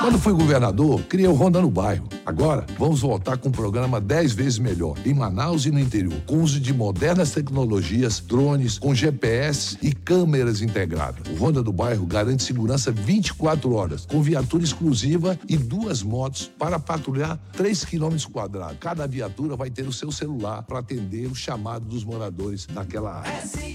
Quando fui governador, criei o Ronda no Bairro. Agora, vamos voltar com um programa 10 vezes melhor, em Manaus e no interior, com uso de modernas tecnologias, drones, com GPS e câmeras integradas. O Ronda do Bairro garante segurança 24 horas, com viatura exclusiva e 2 motos para patrulhar 3 quilômetros quadrados. Cada viatura vai ter o seu celular para atender o chamado dos moradores daquela área.